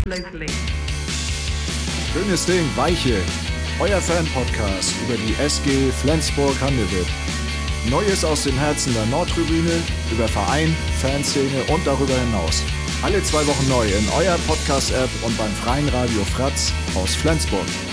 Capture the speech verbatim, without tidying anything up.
locally. Schönes Ding, Weiche. Euer Fan-Podcast über die S G Flensburg-Handewitt. Neues aus dem Herzen der Nordtribüne, über Verein, Fanszene und darüber hinaus. Alle zwei Wochen neu in eurer Podcast-App und beim freien Radio Fratz aus Flensburg.